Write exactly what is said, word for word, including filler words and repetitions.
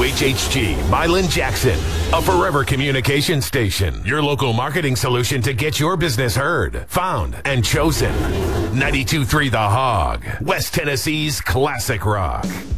W H H G, Milan Jackson, a forever communication station. Your local marketing solution to get your business heard, found, and chosen. ninety-two point three The Hog, West Tennessee's classic rock.